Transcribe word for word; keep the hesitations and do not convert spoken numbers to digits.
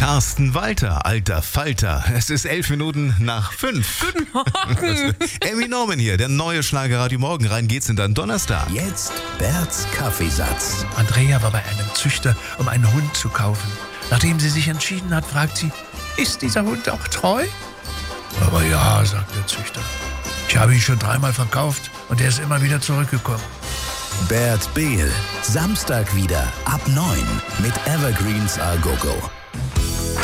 Carsten Walter, alter Falter. Es ist elf Minuten nach fünf. Guten Morgen. Emmy Norman hier, der neue Schlagerradio Morgen. Rein geht's in deinen Donnerstag. Jetzt Berts Kaffeesatz. Andrea war bei einem Züchter, um einen Hund zu kaufen. Nachdem sie sich entschieden hat, fragt sie, ist dieser Hund auch treu? Aber ja, sagt der Züchter. Ich habe ihn schon dreimal verkauft und er ist immer wieder zurückgekommen. Bert Behl, Samstag wieder ab neun mit Evergreens A Go Go.